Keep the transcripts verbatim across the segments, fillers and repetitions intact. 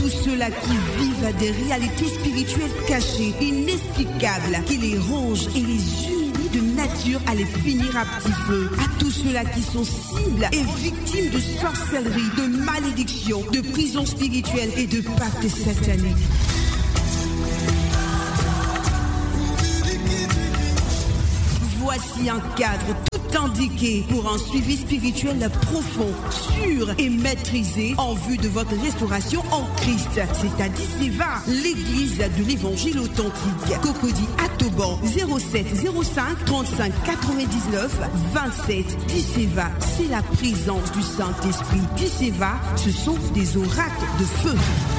tous ceux-là qui vivent des réalités spirituelles cachées, inexplicables, qui les rongent et les unissent de nature à les finir à petit feu. À tous ceux-là qui sont cibles et victimes de sorcellerie, de malédiction, de prison spirituelle et de pacte satanique. Voici un cadre tout indiqué pour un suivi spirituel profond, sûr et maîtrisé en vue de votre restauration en Christ. C'est à Disseva, l'église de l'évangile authentique. Cocody à Toban, zéro sept zéro cinq trente-cinq quatre-vingt-dix-neuf vingt-sept. Disseva, c'est la présence du Saint-Esprit. Disseva, ce sont des oracles de feu.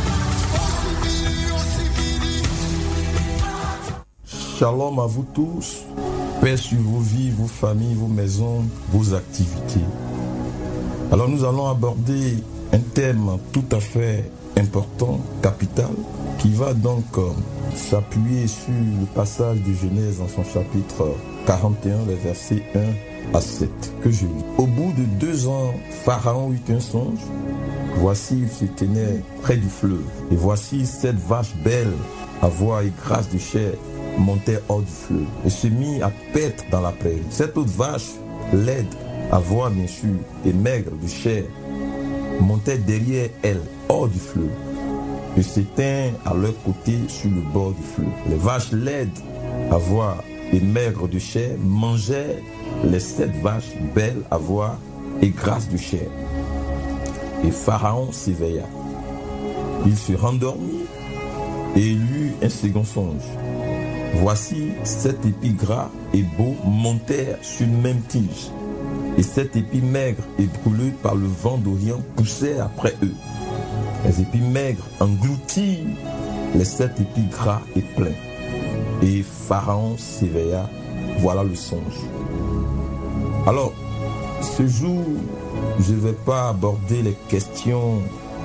Shalom à vous tous. Paix sur vos vies, vos familles, vos maisons, vos activités. Alors nous allons aborder un thème tout à fait important, capital, qui va donc euh, s'appuyer sur le passage de Genèse dans son chapitre quarante et un, les versets un à sept, que je lis. Au bout de deux ans, Pharaon eut un songe. Voici, il se tenait près du fleuve. Et voici cette vache belle, à voix et grâce de chair, montait hors du fleuve et se mit à paître dans la prairie. Cette autre vache, laide, à voix bien sûr, et maigre de chair, montait derrière elle, hors du fleuve, et s'éteint à leur côté sur le bord du fleuve. Les vaches laides, à voix et maigres de chair, mangeaient les sept vaches belles à voix et grasses de chair. Et Pharaon s'éveilla. Il se rendormit et il eut un second songe. Voici sept épis gras et beaux montèrent sur une même tige, et sept épis maigres et brûlés par le vent d'Orient poussèrent après eux. Les épis maigres engloutirent les sept épis gras et pleins. Et Pharaon s'éveilla. Voilà le songe. Alors, ce jour, je ne vais pas aborder les questions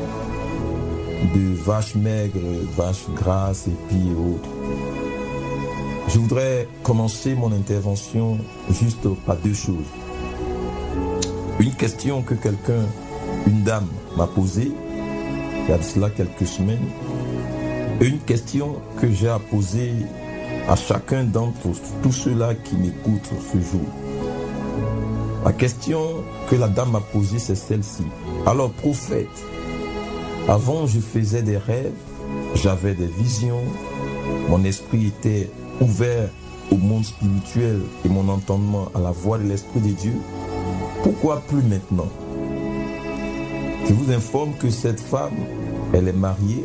de vaches maigres, vaches grasses, épis et autres. Je voudrais commencer mon intervention juste par deux choses. Une question que quelqu'un, une dame m'a posée, il y a de cela quelques semaines, et une question que j'ai à poser à chacun d'entre tous ceux-là qui m'écoutent ce jour. La question que la dame m'a posée, c'est celle-ci. Alors, prophète, avant je faisais des rêves, j'avais des visions, mon esprit était ouvert au monde spirituel et mon entendement à la voix de l'Esprit de Dieu. Pourquoi plus maintenant? Je vous informe que cette femme, elle est mariée,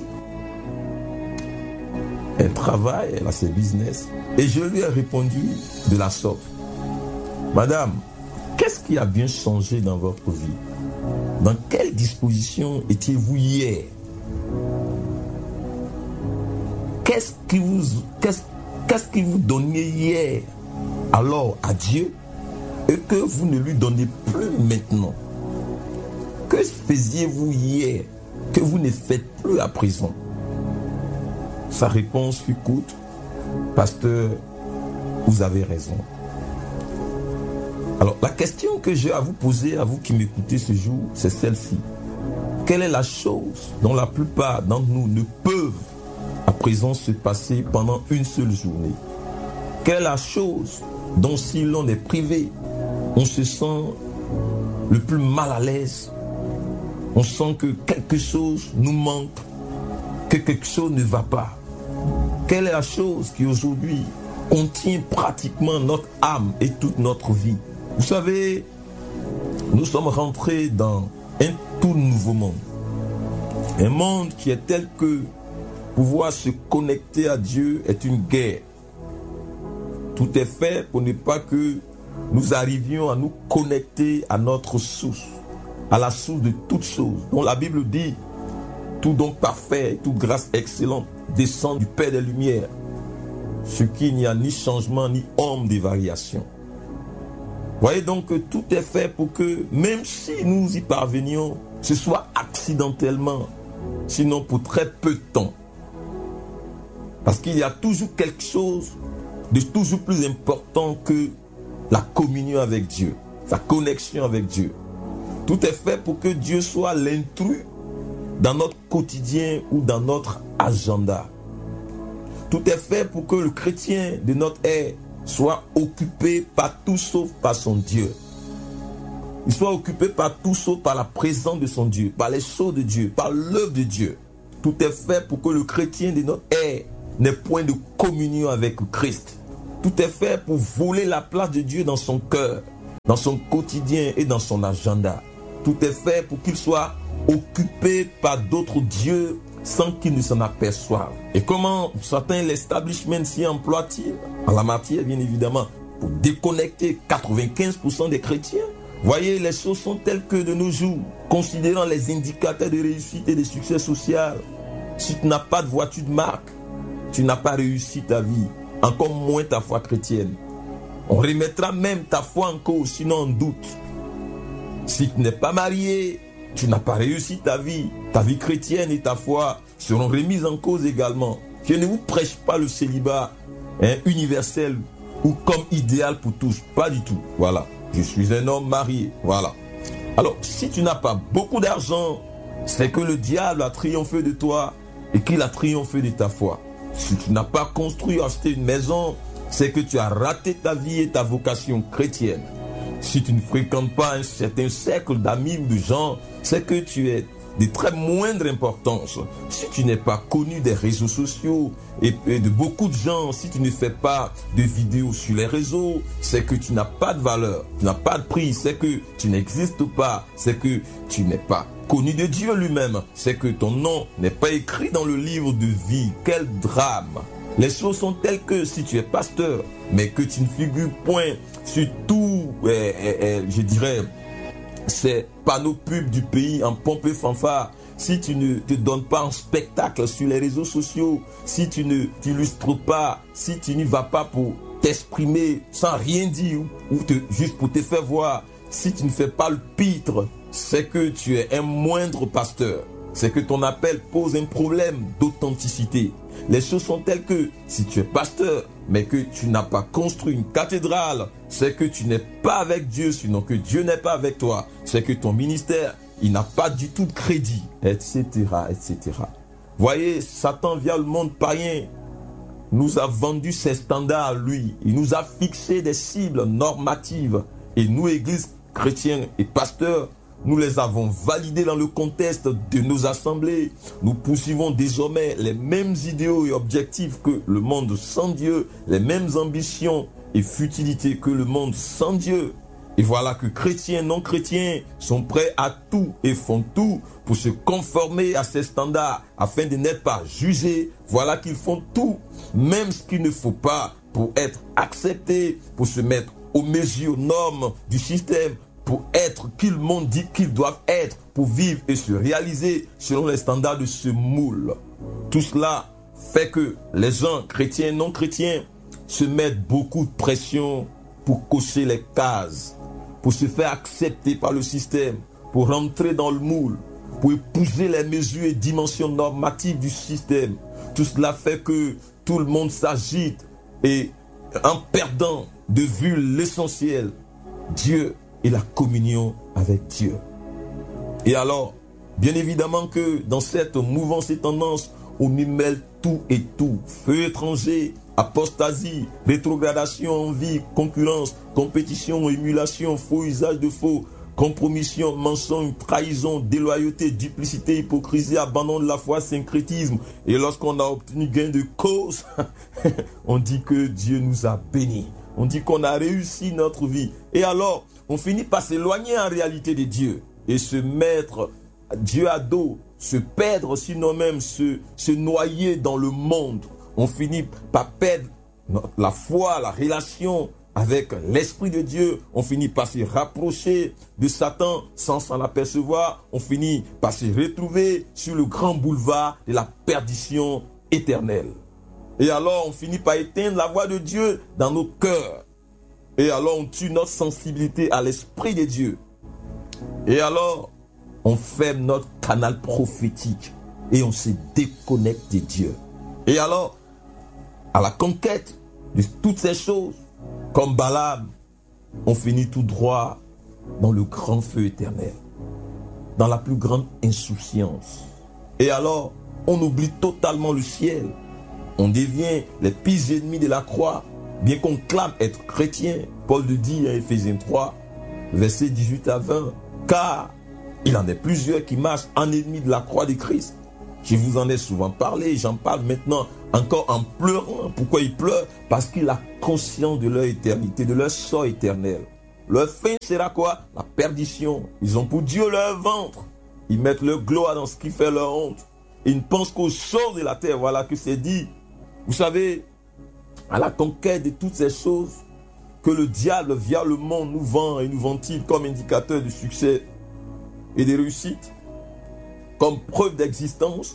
elle travaille, elle a ses business, et je lui ai répondu de la sorte. Madame, qu'est-ce qui a bien changé dans votre vie? Dans quelle disposition étiez-vous hier? Qu'est-ce qui vous, qu'est-ce Qu'est-ce que vous donniez hier alors à Dieu et que vous ne lui donnez plus maintenant? Que faisiez-vous hier que vous ne faites plus à présent? Sa réponse fut courte. Pasteur, vous avez raison. Alors la question que j'ai à vous poser, à vous qui m'écoutez ce jour, c'est celle-ci. Quelle est la chose dont la plupart d'entre nous ne peuvent à présent se passer pendant une seule journée? Quelle est la chose dont si l'on est privé, on se sent le plus mal à l'aise, on sent que quelque chose nous manque, que quelque chose ne va pas? Quelle est la chose qui aujourd'hui contient pratiquement notre âme et toute notre vie? Vous savez, nous sommes rentrés dans un tout nouveau monde, un monde qui est tel que pouvoir se connecter à Dieu est une guerre. Tout est fait pour ne pas que nous arrivions à nous connecter à notre source, à la source de toutes choses, dont la Bible dit tout don parfait, toute grâce excellente descend du Père des Lumières, ce qui n'y a ni changement ni ombre de variation. Voyez donc que tout est fait pour que, même si nous y parvenions, ce soit accidentellement, sinon pour très peu de temps. Parce qu'il y a toujours quelque chose de toujours plus important que la communion avec Dieu, sa connexion avec Dieu. Tout est fait pour que Dieu soit l'intrus dans notre quotidien ou dans notre agenda. Tout est fait pour que le chrétien de notre ère soit occupé par tout sauf par son Dieu. Il soit occupé par tout sauf par la présence de son Dieu, par les choses de Dieu, par l'œuvre de Dieu. Tout est fait pour que le chrétien de notre ère n'ait point de communion avec Christ. Tout est fait pour voler la place de Dieu dans son cœur, dans son quotidien et dans son agenda. Tout est fait pour qu'il soit occupé par d'autres dieux sans qu'il ne s'en aperçoive. Et comment certains l'establishment s'y emploient-ils? En la matière, bien évidemment, pour déconnecter quatre-vingt-quinze pour cent des chrétiens. Voyez, les choses sont telles que de nos jours, considérant les indicateurs de réussite et de succès social, si tu n'as pas de voiture de marque, tu n'as pas réussi ta vie, encore moins ta foi chrétienne. On remettra même ta foi en cause, sinon en doute. Si tu n'es pas marié, tu n'as pas réussi ta vie. Ta vie chrétienne et ta foi seront remises en cause également. Je ne vous prêche pas le célibat hein, universel ou comme idéal pour tous. Pas du tout. Voilà. Je suis un homme marié. Voilà. Alors, si tu n'as pas beaucoup d'argent, c'est que le diable a triomphé de toi et qu'il a triomphé de ta foi. Si tu n'as pas construit ou acheté une maison, c'est que tu as raté ta vie et ta vocation chrétienne. Si tu ne fréquentes pas un certain cercle d'amis ou de gens, c'est que tu es de très moindre importance. Si tu n'es pas connu des réseaux sociaux et de beaucoup de gens, si tu ne fais pas de vidéos sur les réseaux, c'est que tu n'as pas de valeur, tu n'as pas de prix, c'est que tu n'existes pas, c'est que tu n'es pas connu de Dieu lui-même, c'est que ton nom n'est pas écrit dans le livre de vie. Quel drame! Les choses sont telles que si tu es pasteur, mais que tu ne figures point sur tout, eh, eh, eh, je dirais, ces panneaux pubs du pays en pompe et fanfare, si tu ne te donnes pas en spectacle sur les réseaux sociaux, si tu ne t'illustres pas, si tu n'y vas pas pour t'exprimer sans rien dire ou te, juste pour te faire voir, si tu ne fais pas le pitre, c'est que tu es un moindre pasteur. C'est que ton appel pose un problème d'authenticité. Les choses sont telles que si tu es pasteur, mais que tu n'as pas construit une cathédrale, c'est que tu n'es pas avec Dieu, sinon que Dieu n'est pas avec toi. C'est que ton ministère, il n'a pas du tout de crédit, et cetera, et cetera. Voyez, Satan via le monde païen nous a vendu ses standards à lui. Il nous a fixé des cibles normatives. Et nous, églises chrétiennes et pasteurs, nous les avons validés dans le contexte de nos assemblées. Nous poursuivons désormais les mêmes idéaux et objectifs que le monde sans Dieu, les mêmes ambitions et futilités que le monde sans Dieu. Et voilà que chrétiens, non chrétiens sont prêts à tout et font tout pour se conformer à ces standards afin de n'être pas jugés. Voilà qu'ils font tout, même ce qu'il ne faut pas, pour être acceptés, pour se mettre aux mesures, aux normes du système, pour être qui le monde dit qu'ils doivent être, pour vivre et se réaliser selon les standards de ce moule. Tout cela fait que les gens chrétiens, non chrétiens, se mettent beaucoup de pression pour cocher les cases, pour se faire accepter par le système, pour rentrer dans le moule, pour épouser les mesures et dimensions normatives du système. Tout cela fait que tout le monde s'agite et en perdant de vue l'essentiel, Dieu et la communion avec Dieu. Et alors, bien évidemment que dans cette mouvance et tendance, on y mêle tout et tout. Feu étranger, apostasie, rétrogradation, envie, concurrence, compétition, émulation, faux usage de faux, compromission, mensonge, trahison, déloyauté, duplicité, hypocrisie, abandon de la foi, syncrétisme. Et lorsqu'on a obtenu gain de cause, on dit que Dieu nous a bénis. On dit qu'on a réussi notre vie. Et alors, on finit par s'éloigner en réalité de Dieu et se mettre Dieu à dos, se perdre sinon même se, se noyer dans le monde. On finit par perdre la foi, la relation avec l'Esprit de Dieu. On finit par se rapprocher de Satan sans s'en apercevoir. On finit par se retrouver sur le grand boulevard de la perdition éternelle. Et alors on finit par éteindre la voix de Dieu dans nos cœurs. Et alors on tue notre sensibilité à l'Esprit de Dieu. Et alors on ferme notre canal prophétique et on se déconnecte de Dieu. Et alors, à la conquête de toutes ces choses, comme Balaam, on finit tout droit dans le grand feu éternel, dans la plus grande insouciance. Et alors, on oublie totalement le ciel. On devient les pires ennemis de la croix, bien qu'on clame être chrétien. Paul le dit à Éphésiens trois, versets dix-huit à vingt. Car il en est plusieurs qui marchent en ennemis de la croix de Christ. Je vous en ai souvent parlé, j'en parle maintenant encore en pleurant. Pourquoi ils pleurent? Parce qu'ils ont conscience de leur éternité, de leur sort éternel. Leur fin sera quoi? La perdition. Ils ont pour Dieu leur ventre. Ils mettent leur gloire dans ce qui fait leur honte. Ils ne pensent qu'aux choses de la terre. Voilà que c'est dit. Vous savez, à la conquête de toutes ces choses que le diable via le monde nous vend et nous vend-il comme indicateur de succès et de réussite, comme preuve d'existence,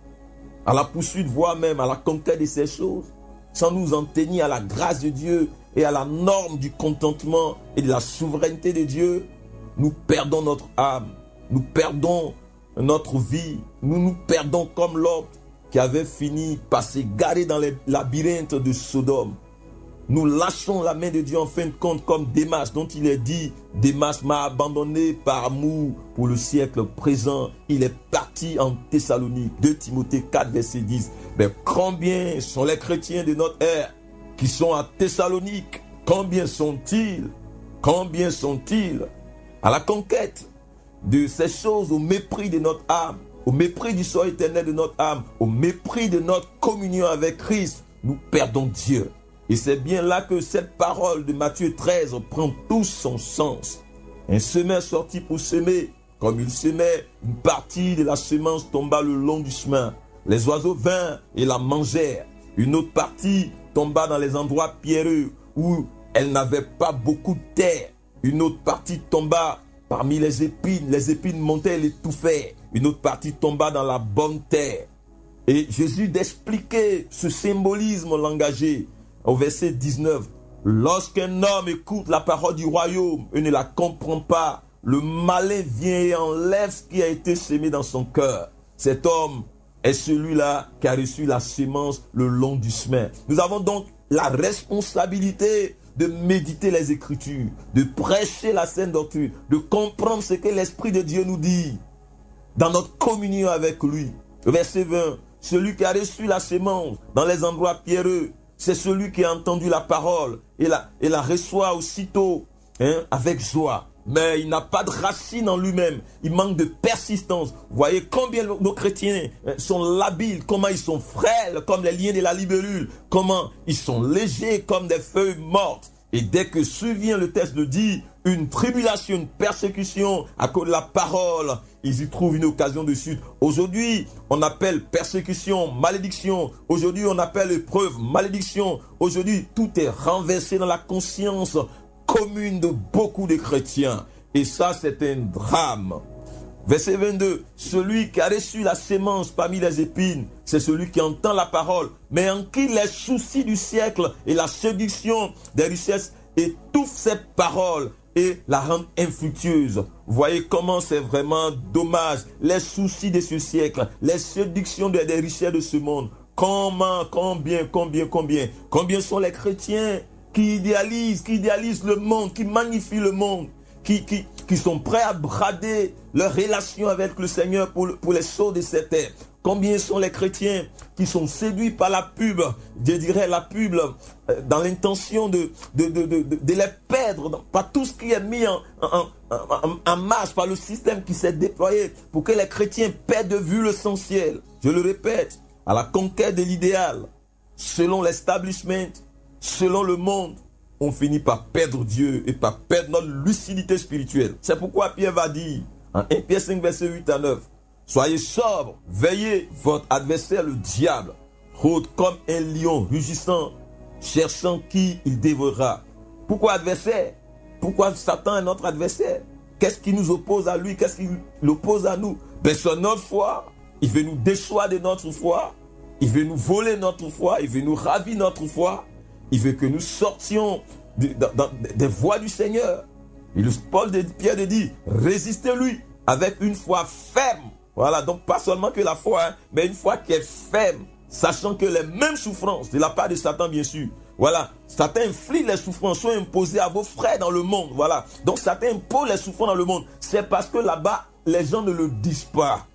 à la poursuite, voire même à la conquête de ces choses, sans nous en tenir à la grâce de Dieu et à la norme du contentement et de la souveraineté de Dieu, nous perdons notre âme, nous perdons notre vie, nous nous perdons comme Lot qui avait fini par s'égarer dans les labyrinthes de Sodome. Nous lâchons la main de Dieu en fin de compte comme Démas, dont il est dit, Démas m'a abandonné par amour pour le siècle présent. Il est parti en Thessalonique. deux Timothée quatre, verset dix. Mais combien sont les chrétiens de notre ère qui sont à Thessalonique? Combien sont-ils? Combien sont-ils à la conquête de ces choses au mépris de notre âme, au mépris du sort éternel de notre âme, au mépris de notre communion avec Christ? Nous perdons Dieu. Et c'est bien là que cette parole de Matthieu treize prend tout son sens. Un semeur sortit pour semer. Comme il semait, une partie de la semence tomba le long du chemin. Les oiseaux vinrent et la mangèrent. Une autre partie tomba dans les endroits pierreux où elle n'avait pas beaucoup de terre. Une autre partie tomba parmi les épines. Les épines montaient et l'étouffaient. Une autre partie tomba dans la bonne terre. Et Jésus d'expliquer ce symbolisme langagé. Au verset dix-neuf, lorsqu'un homme écoute la parole du royaume et ne la comprend pas, le malin vient et enlève ce qui a été semé dans son cœur. Cet homme est celui-là qui a reçu la semence le long du chemin. Nous avons donc la responsabilité de méditer les Écritures, de prêcher la sainte doctrine, de comprendre ce que l'Esprit de Dieu nous dit dans notre communion avec lui. Verset vingt, celui qui a reçu la semence dans les endroits pierreux, c'est celui qui a entendu la parole et la, et la reçoit aussitôt hein, avec joie. Mais il n'a pas de racine en lui-même. Il manque de persistance. Vous voyez combien nos chrétiens sont labiles, comment ils sont frêles comme les liens de la libellule, comment ils sont légers comme des feuilles mortes. Et dès que survient, le texte le dit, une tribulation, une persécution à cause de la parole, ils y trouvent une occasion de chute. Aujourd'hui, on appelle persécution, malédiction. Aujourd'hui, on appelle épreuve, malédiction. Aujourd'hui, tout est renversé dans la conscience commune de beaucoup de chrétiens. Et ça, c'est un drame. Verset vingt-deux, celui qui a reçu la sémence parmi les épines, c'est celui qui entend la parole, mais en qui les soucis du siècle et la séduction des richesses étouffent cette parole et la rendent infructueuse. Vous voyez comment c'est vraiment dommage. Les soucis de ce siècle, les séductions des, des richesses de ce monde. Comment, combien, combien, combien, combien sont les chrétiens qui idéalisent, qui idéalisent le monde, qui magnifient le monde, qui, qui, qui sont prêts à brader leur relation avec le Seigneur pour, pour les choses de cette terre. Combien sont les chrétiens qui sont séduits par la pub, je dirais la pub, dans l'intention de, de, de, de, de, de les perdre, par tout ce qui est mis en, en, en, en marche, par le système qui s'est déployé pour que les chrétiens perdent de vue l'essentiel. Je le répète, à la conquête de l'idéal, selon l'establishment, selon le monde, on finit par perdre Dieu et par perdre notre lucidité spirituelle. C'est pourquoi Pierre va dire, en un Pierre cinq, verset huit à neuf, soyez sobres, veillez, votre adversaire le diable rôde comme un lion rugissant, cherchant qui il dévorera. Pourquoi adversaire? Pourquoi Satan est notre adversaire? Qu'est-ce qui nous oppose à lui? Qu'est-ce qui l'oppose à nous? Ben, c'est notre foi. Il veut nous déchoir de notre foi. Il veut nous voler notre foi. Il veut nous ravir notre foi. Il veut que nous sortions de, de, de, des voies du Seigneur. Et le Paul de Pierre de dit, résistez-lui avec une foi ferme. Voilà, donc pas seulement que la foi, hein, mais une foi qui est ferme, sachant que les mêmes souffrances, de la part de Satan bien sûr, voilà, Satan inflige les souffrances, sont imposées à vos frères dans le monde, voilà. Donc Satan impose les souffrances dans le monde. C'est parce que là-bas, les gens ne le disent pas.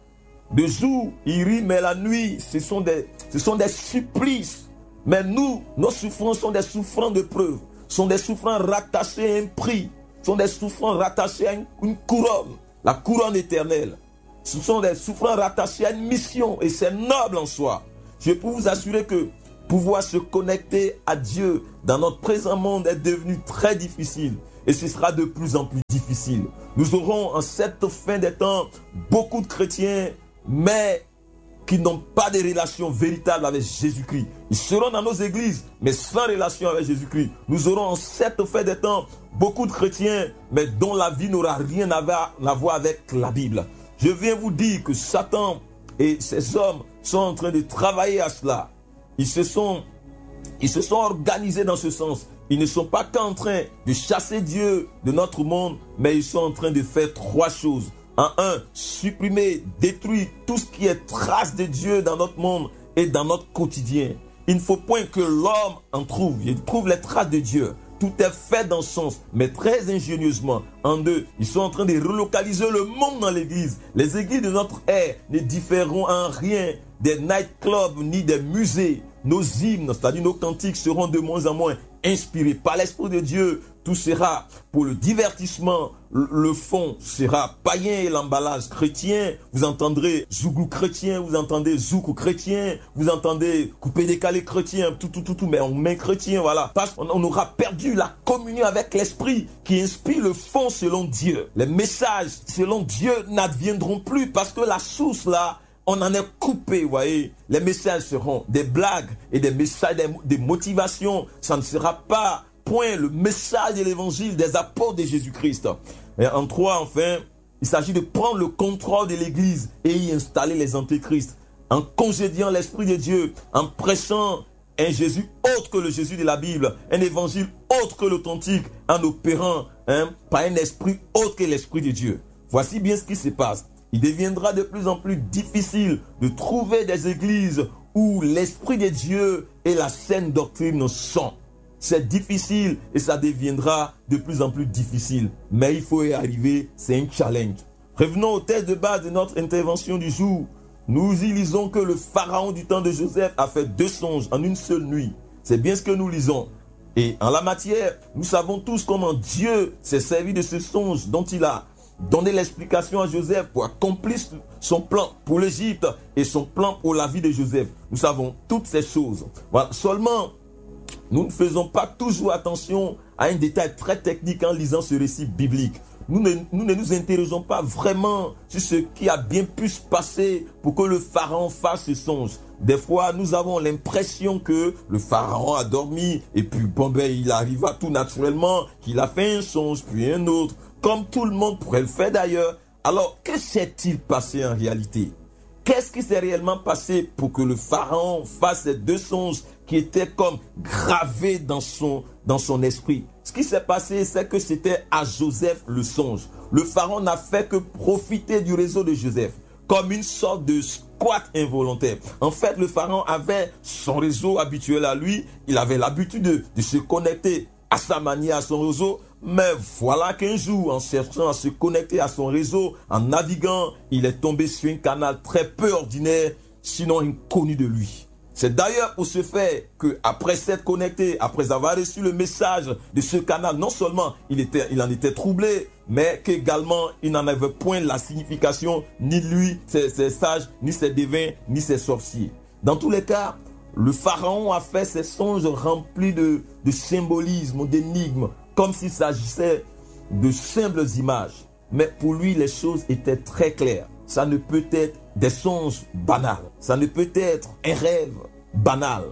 De jour, il rit, mais la nuit, ce sont des, ce sont des supplices. Mais nous, nos souffrances sont des souffrances de preuve, sont des souffrances rattachées à un prix, sont des souffrances rattachées à une, une couronne, la couronne éternelle. Ce sont des souffrances rattachées à une mission et c'est noble en soi. Je peux vous assurer que pouvoir se connecter à Dieu dans notre présent monde est devenu très difficile et ce sera de plus en plus difficile. Nous aurons en cette fin des temps beaucoup de chrétiens, mais qui n'ont pas de relation véritable avec Jésus-Christ. Ils seront dans nos églises, mais sans relation avec Jésus-Christ. Nous aurons en cette fin des temps beaucoup de chrétiens, mais dont la vie n'aura rien à voir avec la Bible. Je viens vous dire que Satan et ses hommes sont en train de travailler à cela. Ils se sont, ils se sont organisés dans ce sens. Ils ne sont pas qu'en train de chasser Dieu de notre monde, mais ils sont en train de faire trois choses. En un, supprimer, détruire tout ce qui est trace de Dieu dans notre monde et dans notre quotidien. Il ne faut point que l'homme en trouve. Il trouve les traces de Dieu. Tout est fait dans ce sens, mais très ingénieusement. En deux, ils sont en train de relocaliser le monde dans l'église. Les églises de notre ère ne différeront en rien des nightclubs ni des musées. Nos hymnes, c'est-à-dire nos cantiques, seront de moins en moins inspirés par l'Esprit de Dieu. Tout sera pour le divertissement. Le fond sera païen et l'emballage chrétien. Vous entendrez zougou chrétien, vous entendez zoukou chrétien, vous entendez coupé décalé chrétien, tout, tout, tout, tout, mais on met chrétien, voilà. Parce qu'on on aura perdu la communion avec l'Esprit qui inspire le fond selon Dieu. Les messages selon Dieu n'adviendront plus parce que la source là, on en est coupé, vous voyez. Les messages seront des blagues et des messages, des, des motivations. Ça ne sera pas point le message de l'évangile des apôtres de Jésus-Christ. Et en trois, enfin, il s'agit de prendre le contrôle de l'église et y installer les antéchrists en congédiant l'Esprit de Dieu, en prêchant un Jésus autre que le Jésus de la Bible, un évangile autre que l'authentique, en opérant hein, par un esprit autre que l'Esprit de Dieu. Voici bien ce qui se passe. Il deviendra de plus en plus difficile de trouver des églises où l'Esprit de Dieu et la saine doctrine sont. C'est difficile et ça deviendra de plus en plus difficile. Mais il faut y arriver, c'est un challenge. Revenons au texte de base de notre intervention du jour. Nous y lisons que le pharaon du temps de Joseph a fait deux songes en une seule nuit. C'est bien ce que nous lisons. Et en la matière, nous savons tous comment Dieu s'est servi de ce songe dont il a donné l'explication à Joseph pour accomplir son plan pour l'Égypte et son plan pour la vie de Joseph. Nous savons toutes ces choses. Voilà. Seulement, nous ne faisons pas toujours attention à un détail très technique en lisant ce récit biblique. Nous ne, nous ne nous interrogeons pas vraiment sur ce qui a bien pu se passer pour que le pharaon fasse ce songe. Des fois, nous avons l'impression que le pharaon a dormi et puis bon ben, il arriva tout naturellement qu'il a fait un songe puis un autre, comme tout le monde pourrait le faire d'ailleurs. Alors, que s'est-il passé en réalité? Qu'est-ce qui s'est réellement passé pour que le pharaon fasse ces deux songes qui étaient comme gravés dans son, dans son esprit? Ce qui s'est passé, c'est que c'était à Joseph le songe. Le pharaon n'a fait que profiter du réseau de Joseph comme une sorte de squat involontaire. En fait, le pharaon avait son réseau habituel à lui. Il avait l'habitude de, de se connecter à sa manière à son réseau. Mais voilà qu'un jour, en cherchant à se connecter à son réseau, en naviguant, il est tombé sur un canal très peu ordinaire, sinon inconnu de lui. C'est d'ailleurs pour ce fait qu'après s'être connecté, après avoir reçu le message de ce canal, non seulement il, était, il en était troublé, mais qu'également il n'en avait point la signification, ni lui, ses, ses sages, ni ses devins, ni ses sorciers. Dans tous les cas, le pharaon a fait ses songes remplis de, de symbolisme, d'énigmes, comme s'il s'agissait de simples images. Mais pour lui, les choses étaient très claires. Ça ne peut être des songes banals. Ça ne peut être un rêve banal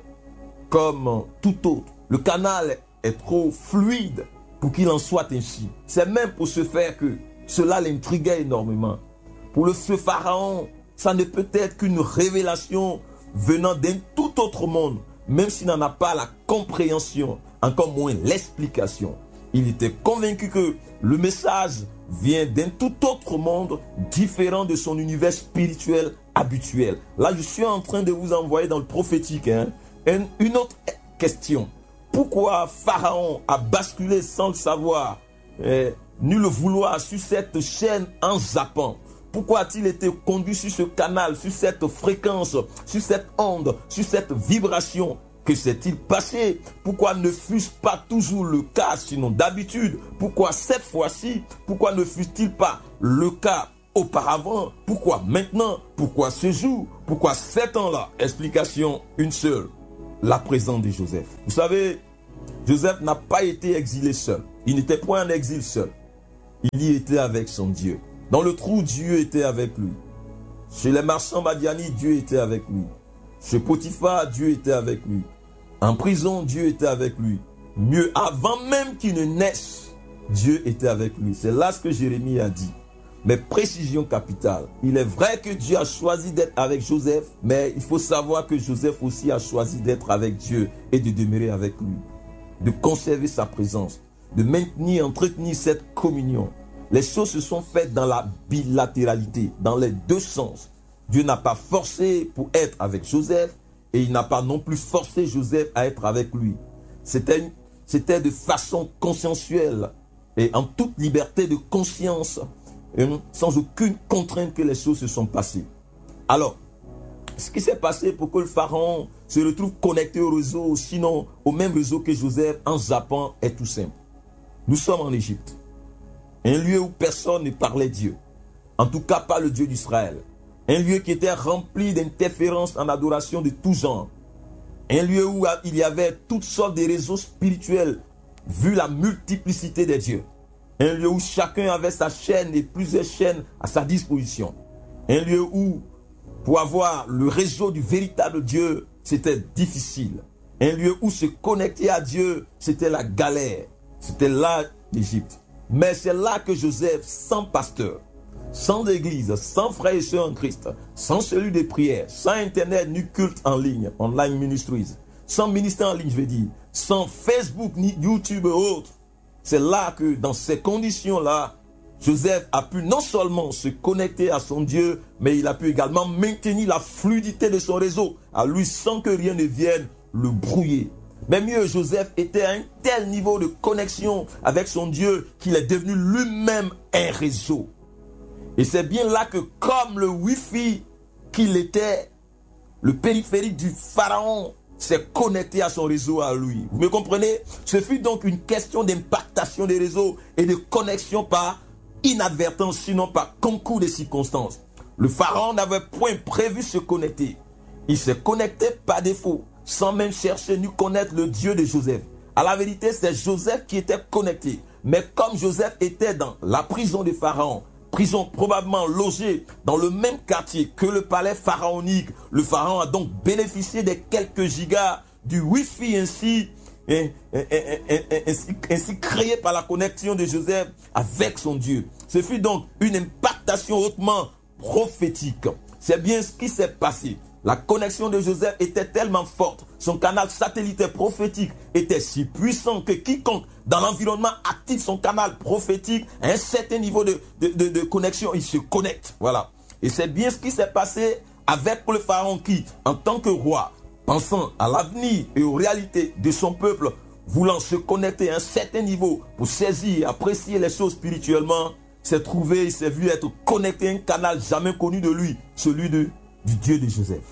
comme tout autre. Le canal est trop fluide pour qu'il en soit ainsi. C'est même pour ce faire que cela l'intriguait énormément. Pour le ce pharaon, ça ne peut être qu'une révélation venant d'un tout autre monde, même s'il n'en a pas la compréhension, encore moins l'explication. Il était convaincu que le message vient d'un tout autre monde différent de son univers spirituel habituel. Là, je suis en train de vous envoyer dans le prophétique hein, une, une autre question. Pourquoi Pharaon a basculé sans le savoir, eh, ni le vouloir sur cette chaîne en zappant? Pourquoi a-t-il été conduit sur ce canal, sur cette fréquence, sur cette onde, sur cette vibration? Que s'est-il passé? Pourquoi ne fût-ce pas toujours le cas, sinon d'habitude? Pourquoi cette fois-ci? Pourquoi ne fût-il pas le cas auparavant? Pourquoi maintenant? Pourquoi ce jour? Pourquoi sept ans-là? Explication une seule, la présence de Joseph. Vous savez, Joseph n'a pas été exilé seul. Il n'était point en exil seul. Il y était avec son Dieu. Dans le trou, Dieu était avec lui. Chez les marchands madianites, Dieu était avec lui. Chez Potiphar, Dieu était avec lui. En prison, Dieu était avec lui. Mieux, avant même qu'il ne naisse, Dieu était avec lui. C'est là ce que Jérémie a dit. Mais précision capitale. Il est vrai que Dieu a choisi d'être avec Joseph, mais il faut savoir que Joseph aussi a choisi d'être avec Dieu et de demeurer avec lui. De conserver sa présence, de maintenir, entretenir cette communion. Les choses se sont faites dans la bilatéralité, dans les deux sens. Dieu n'a pas forcé pour être avec Joseph et il n'a pas non plus forcé Joseph à être avec lui. C'était, c'était de façon consensuelle et en toute liberté de conscience, sans aucune contrainte que les choses se sont passées. Alors, ce qui s'est passé pour que le pharaon se retrouve connecté au réseau, sinon au même réseau que Joseph, en zappant, est tout simple. Nous sommes en Égypte, un lieu où personne ne parlait Dieu, en tout cas pas le Dieu d'Israël. Un lieu qui était rempli d'interférences en adoration de tout genre. Un lieu où il y avait toutes sortes de réseaux spirituels, vu la multiplicité des dieux. Un lieu où chacun avait sa chaîne et plusieurs chaînes à sa disposition. Un lieu où, pour avoir le réseau du véritable Dieu, c'était difficile. Un lieu où se connecter à Dieu, c'était la galère. C'était là l'Égypte. Mais c'est là que Joseph, sans pasteur, sans église, sans frères et sœurs en Christ, sans celui de prière, sans internet ni culte en ligne, online ministries, sans ministère en ligne, je veux dire, sans Facebook ni YouTube et autres, c'est là que dans ces conditions-là, Joseph a pu non seulement se connecter à son Dieu, mais il a pu également maintenir la fluidité de son réseau à lui sans que rien ne vienne le brouiller. Mais mieux, Joseph était à un tel niveau de connexion avec son Dieu qu'il est devenu lui-même un réseau. Et c'est bien là que, comme le Wi-Fi qu'il était, le périphérique du pharaon s'est connecté à son réseau à lui. Vous me comprenez? Ce fut donc une question d'impactation des réseaux et de connexion par inadvertance, sinon par concours de circonstances. Le pharaon n'avait point prévu se connecter. Il s'est connecté par défaut, sans même chercher ni connaître le Dieu de Joseph. À la vérité, c'est Joseph qui était connecté. Mais comme Joseph était dans la prison de Pharaon, prison probablement logée dans le même quartier que le palais pharaonique, le pharaon a donc bénéficié des quelques gigas du Wi-Fi ainsi, et, et, et, et, ainsi, ainsi créé par la connexion de Joseph avec son Dieu. Ce fut donc une impactation hautement prophétique. C'est bien ce qui s'est passé. La connexion de Joseph était tellement forte, son canal satellitaire prophétique était si puissant que quiconque dans l'environnement active son canal prophétique à un certain niveau de, de, de, de connexion, il se connecte. Voilà. Et c'est bien ce qui s'est passé avec le pharaon qui, en tant que roi, pensant à l'avenir et aux réalités de son peuple, voulant se connecter à un certain niveau pour saisir et apprécier les choses spirituellement, s'est trouvé, il s'est vu être connecté à un canal jamais connu de lui, celui de du Dieu de Joseph.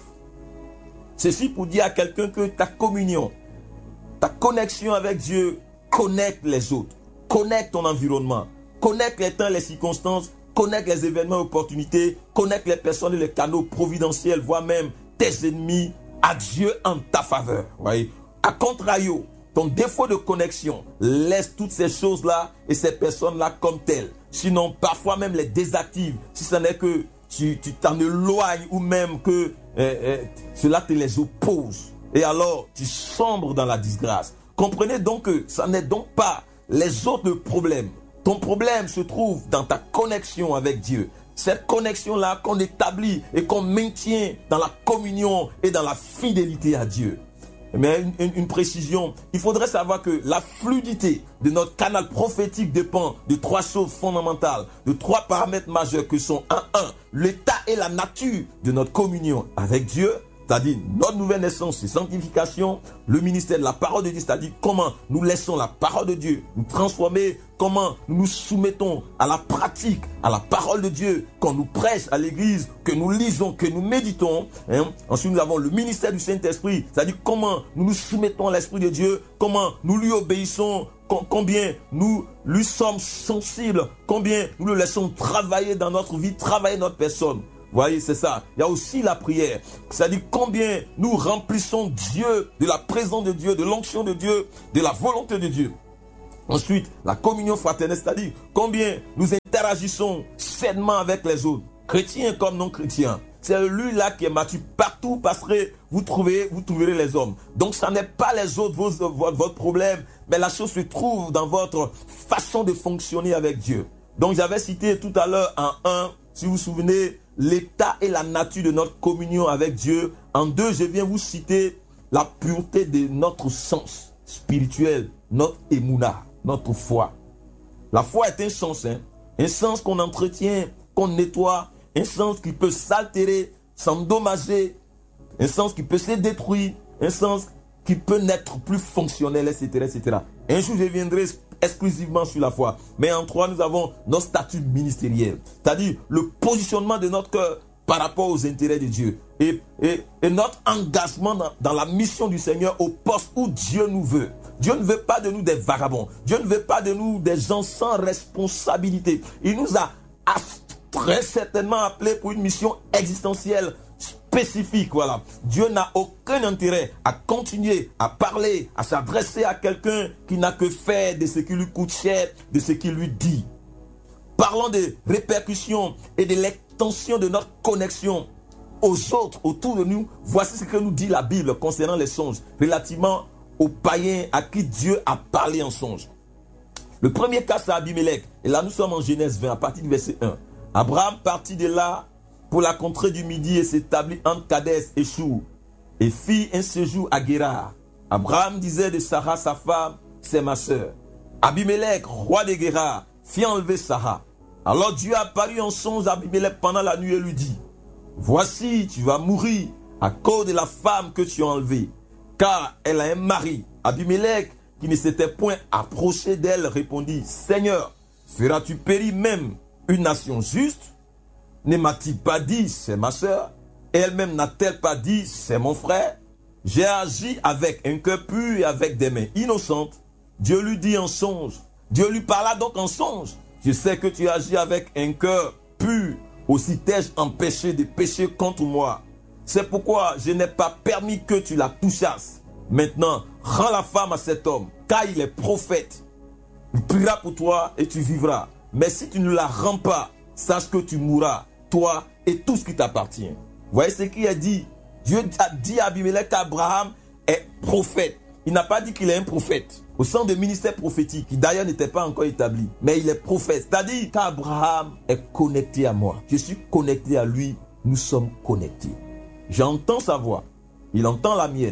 Ceci pour dire à quelqu'un que ta communion, ta connexion avec Dieu connecte les autres, connecte ton environnement, connecte les temps, les circonstances, connecte les événements, opportunités, connecte les personnes et les canaux providentiels, voire même tes ennemis à Dieu en ta faveur. Voyez? A contrario, ton défaut de connexion laisse toutes ces choses-là et ces personnes-là comme telles. Sinon, parfois même les désactive, si ce n'est que tu t'en éloignes ou même que euh, euh, cela te les oppose. Et alors, tu sombres dans la disgrâce. Comprenez donc que ça n'est donc pas les autres problèmes. Ton problème se trouve dans ta connexion avec Dieu. Cette connexion-là qu'on établit et qu'on maintient dans la communion et dans la fidélité à Dieu. Mais une, une, une précision, il faudrait savoir que la fluidité de notre canal prophétique dépend de trois choses fondamentales, de trois paramètres majeurs que sont un, un, l'état et la nature de notre communion avec Dieu, c'est-à-dire notre nouvelle naissance, c'est sanctification, le ministère de la parole de Dieu, c'est-à-dire comment nous laissons la parole de Dieu nous transformer, comment nous nous soumettons à la pratique, à la parole de Dieu, quand nous prêche à l'église, que nous lisons, que nous méditons. Hein. Ensuite, nous avons le ministère du Saint-Esprit, c'est-à-dire comment nous nous soumettons à l'Esprit de Dieu, comment nous lui obéissons, combien nous lui sommes sensibles, combien nous le laissons travailler dans notre vie, travailler notre personne. Vous voyez, c'est ça. Il y a aussi la prière. C'est-à-dire combien nous remplissons Dieu, de la présence de Dieu, de l'onction de Dieu, de la volonté de Dieu. Ensuite, la communion fraternelle, c'est-à-dire combien nous interagissons sainement avec les autres, chrétiens comme non chrétiens. C'est lui-là qui est mature partout parce que vous trouvez, vous trouverez les hommes. Donc, ça n'est pas les autres vos, votre, votre problème, mais la chose se trouve dans votre façon de fonctionner avec Dieu. Donc, j'avais cité tout à l'heure en un, si vous vous souvenez, l'état et la nature de notre communion avec Dieu. En deux, je viens vous citer la pureté de notre sens spirituel, notre émouna, notre foi. La foi est un sens, hein, un sens qu'on entretient, qu'on nettoie, un sens qui peut s'altérer, s'endommager, un sens qui peut se détruire, un sens qui peut n'être plus fonctionnel, et cetera, et cetera. Un jour, je viendrai exclusivement sur la foi. Mais en trois, nous avons notre statut ministériel, c'est-à-dire le positionnement de notre cœur par rapport aux intérêts de Dieu et, et, et notre engagement dans, dans la mission du Seigneur au poste où Dieu nous veut. Dieu ne veut pas de nous des vagabonds. Dieu ne veut pas de nous des gens sans responsabilité. Il nous a très certainement appelés pour une mission existentielle spécifique, voilà. Dieu n'a aucun intérêt à continuer à parler, à s'adresser à quelqu'un qui n'a que faire de ce qui lui coûte cher, de ce qu'il lui dit. Parlant des répercussions et de l'extension de notre connexion aux autres autour de nous, voici ce que nous dit la Bible concernant les songes, relativement aux païens à qui Dieu a parlé en songe. Le premier cas, c'est Abimelech. Et là, nous sommes en Genèse vingt, à partir du verset un. Abraham partit de là pour la contrée du Midi et s'établit entre Kadès et Chour, et fit un séjour à Guérar. Abraham disait de Sarah, sa femme, c'est ma sœur. Abimelech, roi de Guérar, fit enlever Sarah. Alors Dieu apparut en songe à Abimelech pendant la nuit et lui dit, voici, tu vas mourir à cause de la femme que tu as enlevée, car elle a un mari. Abimelech, qui ne s'était point approché d'elle, répondit, Seigneur, feras-tu périr même une nation juste? Ne m'a-t-il pas dit, c'est ma sœur? Elle-même n'a-t-elle pas dit, c'est mon frère? J'ai agi avec un cœur pur et avec des mains innocentes. Dieu lui dit en songe. Dieu lui parla donc en songe. Je sais que tu agis avec un cœur pur. Aussi t'ai-je empêché de pécher contre moi. C'est pourquoi je n'ai pas permis que tu la touchasses. Maintenant, rends la femme à cet homme, car il est prophète. Il priera pour toi et tu vivras. Mais si tu ne la rends pas, sache que tu mourras, toi et tout ce qui t'appartient. Vous voyez ce qu'il a dit? Dieu a dit à Abimelech qu'Abraham est prophète. Il n'a pas dit qu'il est un prophète. Au sein de ministère prophétique, qui d'ailleurs n'était pas encore établi. Mais il est prophète. C'est-à-dire qu'Abraham est connecté à moi. Je suis connecté à lui. Nous sommes connectés. J'entends sa voix. Il entend la mienne.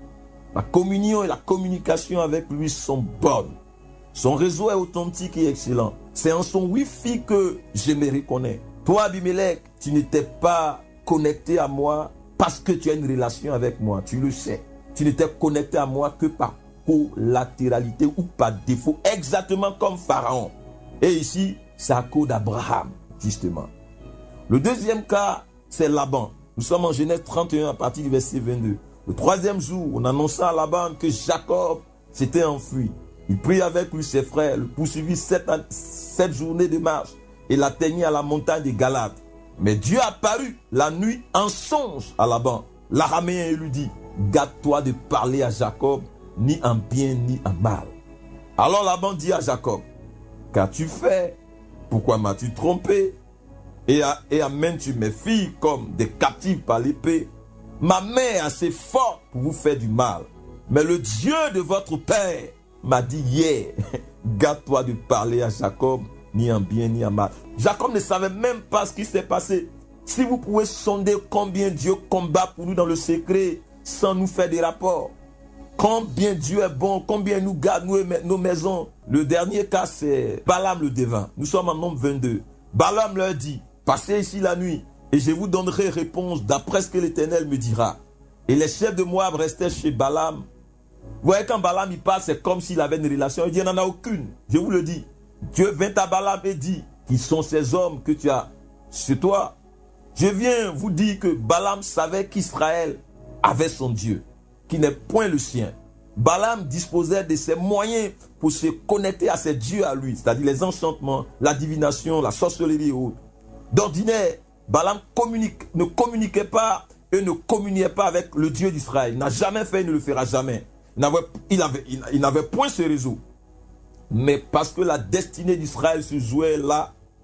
La communion et la communication avec lui sont bonnes. Son réseau est authentique et excellent. C'est en son Wi-Fi que je me reconnais. Toi, Abimelech, tu n'étais pas connecté à moi parce que tu as une relation avec moi. Tu le sais. Tu n'étais connecté à moi que par collatéralité ou par défaut. Exactement comme Pharaon. Et ici, c'est à cause d'Abraham, justement. Le deuxième cas, c'est Laban. Nous sommes en Genèse trente et un à partir du verset vingt-deux. Le troisième jour, on annonça à Laban que Jacob s'était enfui. Il prit avec lui ses frères, le poursuivit sept, sept journées de marche et l'atteignit à la montagne de Galade. Mais Dieu apparut la nuit en songe à Laban, l'araméen, et lui dit, garde-toi de parler à Jacob, ni en bien ni en mal. Alors Laban dit à Jacob, qu'as-tu fait? Pourquoi m'as-tu trompé? Et, et amènes-tu mes filles comme des captives par l'épée? Ma main est assez forte pour vous faire du mal. Mais le Dieu de votre père m'a dit hier, garde-toi de parler à Jacob, ni en bien ni en mal. Jacob ne savait même pas ce qui s'est passé. Si vous pouvez sonder combien Dieu combat pour nous dans le secret, sans nous faire des rapports. Combien Dieu est bon, combien nous garde nous, nos maisons. Le dernier cas, c'est Balaam le devin. Nous sommes en nombre vingt-deux. Balaam leur dit, passez ici la nuit, et je vous donnerai réponse d'après ce que l'Éternel me dira. Et les chefs de Moab restaient chez Balaam. Vous voyez, quand Balaam il parle, c'est comme s'il avait une relation. Il dit, il n'en a aucune. Je vous le dis. Dieu vint à Balaam et dit, qui sont ces hommes que tu as chez toi? Je viens vous dire que Balaam savait qu'Israël avait son Dieu, qui n'est point le sien. Balaam disposait de ses moyens pour se connecter à ses dieux à lui, c'est-à-dire les enchantements, la divination, la sorcellerie et autres. D'ordinaire, Balaam communique, ne communiquait pas et ne communiait pas avec le Dieu d'Israël. Il n'a jamais fait, il ne le fera jamais. Il n'avait, il avait, il, il n'avait point ce réseau. Mais parce que la destinée d'Israël se jouait là,